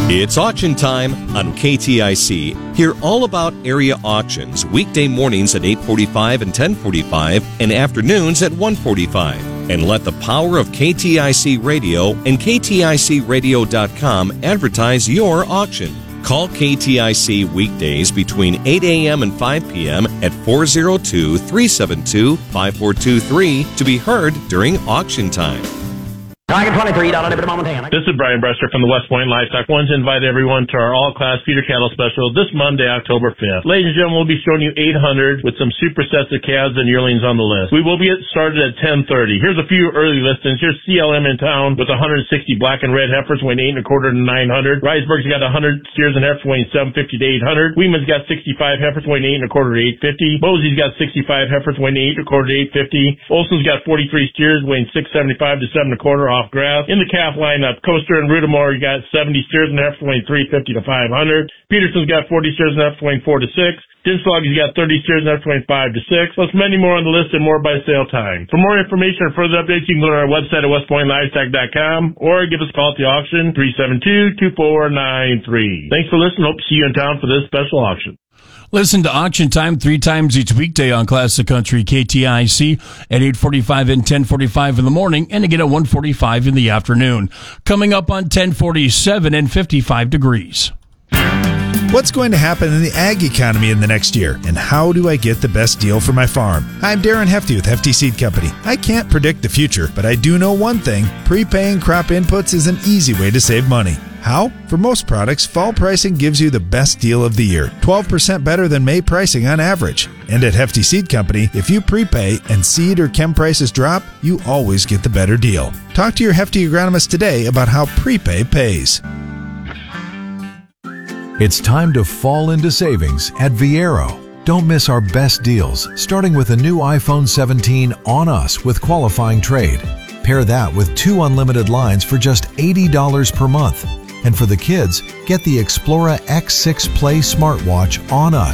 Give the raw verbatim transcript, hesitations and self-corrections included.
It's auction time on K T I C. Hear all about area auctions weekday mornings at eight forty-five and ten forty-five and afternoons at one forty-five. And let the power of K T I C Radio and K T I C radio dot com advertise your auction. Call K T I C weekdays between eight a.m. and five p.m. at four oh two, three seven two, five four two three to be heard during auction time. Target twenty-three, down at Montana. This is Brian Brester from the West Point Livestock. Wanted to invite everyone to our all-class feeder cattle special this Monday, October fifth. Ladies and gentlemen, we'll be showing you eight hundred with some super sets of calves and yearlings on the list. We will be started at ten thirty. Here's a few early listings. Here's C L M in town with one hundred sixty black and red heifers weighing eight and a quarter to nine hundred. Riseburg's got one hundred steers and heifers weighing seven fifty to eight hundred. Weeman's got sixty-five heifers weighing eight and a quarter to eight fifty. Bosey's got sixty-five heifers weighing eight and a quarter to eight fifty. Olson's got forty-three steers weighing six seventy-five to seven and a quarter off grass. In the calf lineup, Coaster and Rudamore, you got seventy steers and heifers weighing three fifty to five hundred. Peterson's got forty steers and heifers weighing four to six. Dinslog's got thirty steers and heifers weighing five to six. Plus many more on the list and more by sale time. For more information or further updates, you can go to our website at west point livestock dot com or give us a call at the auction, three seven two, two four nine three. Thanks for listening. Hope to see you in town for this special auction. Listen to Auction Time three times each weekday on Classic Country K T I C at eight forty-five and ten forty-five in the morning and again at one forty-five in the afternoon. Coming up on ten forty-seven and fifty-five degrees. What's going to happen in the ag economy in the next year, and how do I get the best deal for my farm? I'm Darren Hefty with Hefty Seed Company. I can't predict the future, but I do know one thing. Prepaying crop inputs is an easy way to save money. How? For most products, fall pricing gives you the best deal of the year, twelve percent better than May pricing on average. And at Hefty Seed Company, if you prepay and seed or chem prices drop, you always get the better deal. Talk to your Hefty agronomist today about how prepay pays. It's time to fall into savings at Viero. Don't miss our best deals, starting with a new iPhone seventeen on us with qualifying trade. Pair that with two unlimited lines for just eighty dollars per month. And for the kids, get the Xplora X six Play smartwatch on us